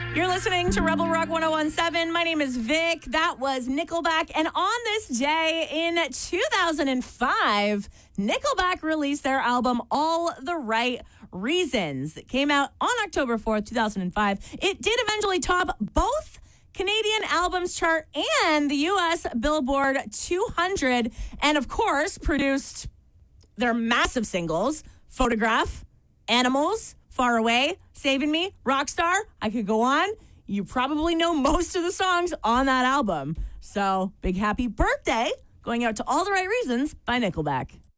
You're listening to Rebel Rock 1017. My name is Vic. That was Nickelback. And on this day in 2005, Nickelback released their album All the Right Reasons. It came out on October 4th, 2005. It did eventually top both Canadian Albums Chart and the U.S. Billboard 200. And of course, produced their massive singles, Photograph, Animals, Far Away, Saving Me, Rockstar. I could go on. You probably know most of the songs on that album. So, big happy birthday going out to All the Right Reasons by Nickelback.